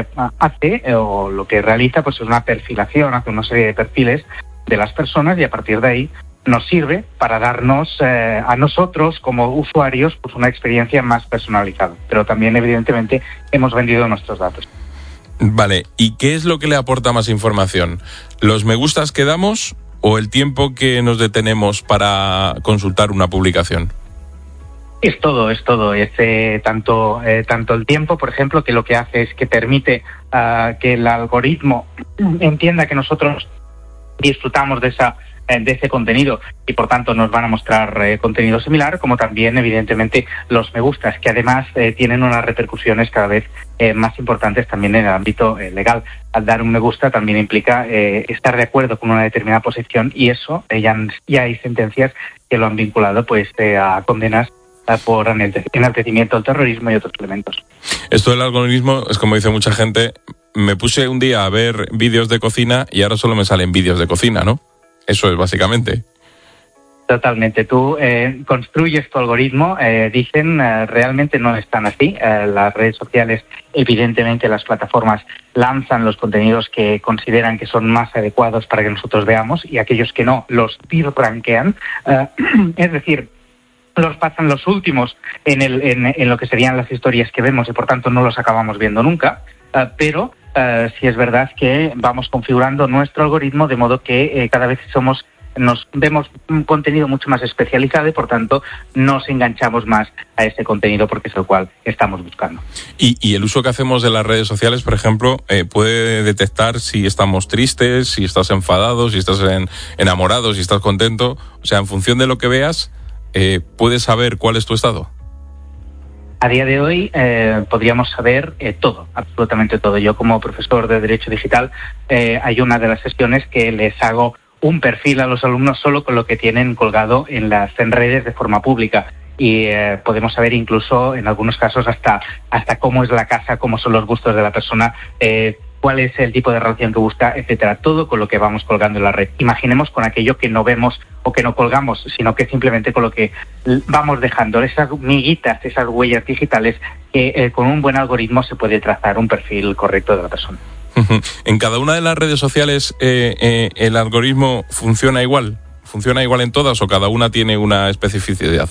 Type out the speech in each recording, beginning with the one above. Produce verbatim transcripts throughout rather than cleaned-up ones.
eh, hace eh, o lo que realiza pues es una perfilación, hace una serie de perfiles de las personas y a partir de ahí nos sirve para darnos eh, a nosotros como usuarios pues una experiencia más personalizada. Pero también evidentemente hemos vendido nuestros datos. Vale, ¿y qué es lo que le aporta más información? ¿Los me gustas que damos o el tiempo que nos detenemos para consultar una publicación? Es todo, es todo. Es eh, tanto, eh, tanto el tiempo, por ejemplo, que lo que hace es que permite uh, que el algoritmo entienda que nosotros disfrutamos de esa de ese contenido y por tanto nos van a mostrar eh, contenido similar, como también evidentemente los me gustas, que además eh, tienen unas repercusiones cada vez eh, más importantes también en el ámbito eh, legal. Al dar un me gusta también implica eh, estar de acuerdo con una determinada posición y eso eh, ya, ya hay sentencias que lo han vinculado pues eh, a condenas eh, por enaltecimiento del terrorismo y otros elementos. Esto del algoritmo es como dice mucha gente, me puse un día a ver vídeos de cocina y ahora solo me salen vídeos de cocina, ¿no? Eso es básicamente. Totalmente. Tú eh, construyes tu algoritmo, eh, dicen, eh, realmente no están así. Eh, las redes sociales, evidentemente las plataformas lanzan los contenidos que consideran que son más adecuados para que nosotros veamos y aquellos que no los rankean. Eh, es decir, los pasan los últimos en, el, en, en lo que serían las historias que vemos y por tanto no los acabamos viendo nunca, eh, pero Uh, sí es verdad que vamos configurando nuestro algoritmo de modo que eh, cada vez somos nos vemos un contenido mucho más especializado y por tanto nos enganchamos más a ese contenido porque es el cual estamos buscando. Y, y el uso que hacemos de las redes sociales, por ejemplo, eh, puede detectar si estamos tristes, si estás enfadado, si estás en, enamorado, si estás contento. O sea, en función de lo que veas, eh, ¿puedes saber cuál es tu estado? A día de hoy eh, podríamos saber eh, todo, absolutamente todo. Yo como profesor de Derecho Digital eh, hay una de las sesiones que les hago un perfil a los alumnos solo con lo que tienen colgado en las en redes de forma pública y eh, podemos saber incluso en algunos casos hasta hasta cómo es la casa, cómo son los gustos de la persona, eh, cuál es el tipo de relación que busca, etcétera. Todo con lo que vamos colgando en la red. Imaginemos con aquello que no vemos o que no colgamos, sino que simplemente con lo que vamos dejando, esas miguitas, esas huellas digitales que eh, con un buen algoritmo se puede trazar un perfil correcto de la persona. ¿En cada una de las redes sociales eh, eh, el algoritmo funciona igual? ¿Funciona igual en todas o cada una tiene una especificidad?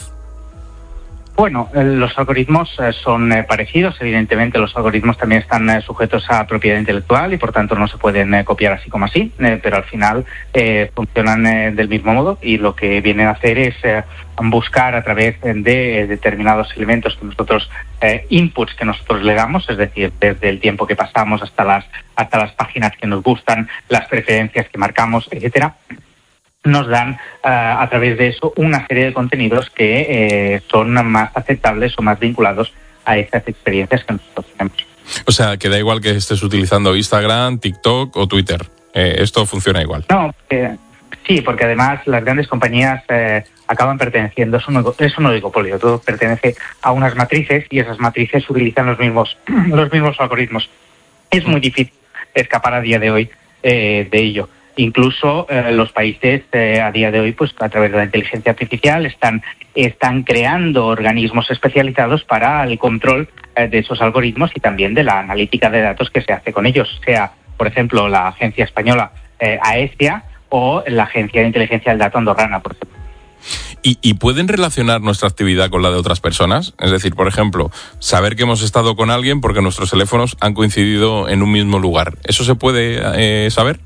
Bueno, eh, los algoritmos eh, son eh, parecidos. Evidentemente, los algoritmos también están eh, sujetos a propiedad intelectual y, por tanto, no se pueden eh, copiar así como así, eh, pero al final eh, funcionan eh, del mismo modo y lo que vienen a hacer es eh, buscar a través de eh, determinados elementos que nosotros, eh, inputs que nosotros le damos, es decir, desde el tiempo que pasamos hasta las, hasta las páginas que nos gustan, las preferencias que marcamos, etcétera, nos dan uh, a través de eso una serie de contenidos que eh, son más aceptables o más vinculados a esas experiencias que nosotros tenemos. O sea, que da igual que estés utilizando Instagram, TikTok o Twitter. Eh, esto funciona igual. No, eh, sí, porque además las grandes compañías eh, acaban perteneciendo, es un, es un oligopolio, todo pertenece a unas matrices y esas matrices utilizan los mismos, los mismos algoritmos. Es muy difícil escapar a día de hoy eh, de ello. Incluso eh, los países eh, a día de hoy, pues a través de la inteligencia artificial, están, están creando organismos especializados para el control eh, de esos algoritmos y también de la analítica de datos que se hace con ellos, sea, por ejemplo, la agencia española eh, AESIA o la agencia de inteligencia del dato andorrana, por ejemplo. ¿Y, ¿Y pueden relacionar nuestra actividad con la de otras personas? Es decir, por ejemplo, saber que hemos estado con alguien porque nuestros teléfonos han coincidido en un mismo lugar. ¿Eso se puede eh, saber?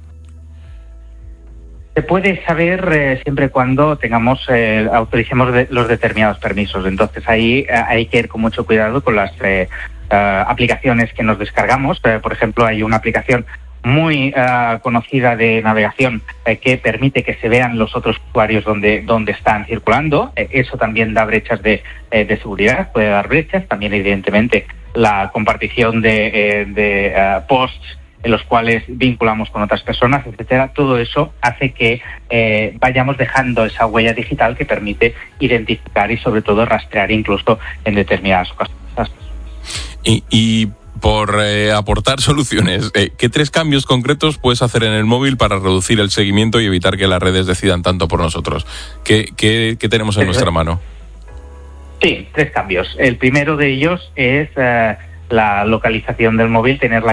Se puede saber eh, siempre y cuando tengamos, eh, autoricemos de, los determinados permisos. Entonces ahí eh, hay que ir con mucho cuidado con las eh, uh, aplicaciones que nos descargamos. Eh, por ejemplo, hay una aplicación muy uh, conocida de navegación eh, que permite que se vean los otros usuarios donde, donde están circulando. Eh, eso también da brechas de, eh, de seguridad, puede dar brechas. También, evidentemente, la compartición de, eh, de uh, posts en los cuales vinculamos con otras personas, etcétera. Todo eso hace que eh, vayamos dejando esa huella digital que permite identificar y, sobre todo, rastrear incluso en determinadas ocasiones. Y, y por eh, aportar soluciones, eh, ¿qué tres cambios concretos puedes hacer en el móvil para reducir el seguimiento y evitar que las redes decidan tanto por nosotros? ¿Qué, qué, qué tenemos en nuestra mano? Sí, tres cambios. El primero de ellos es eh, la localización del móvil, tener la